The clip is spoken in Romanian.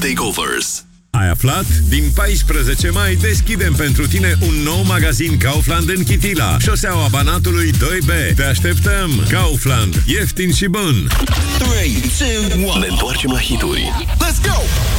Takeovers. Ai aflat? Din 14 mai deschidem pentru tine un nou magazin Kaufland în Chitila, șoseaua Banatului 2B. Te așteptăm! Kaufland. Ieftin și bun! 3, 2, 1. Ne întoarcem la hituri. Let's go!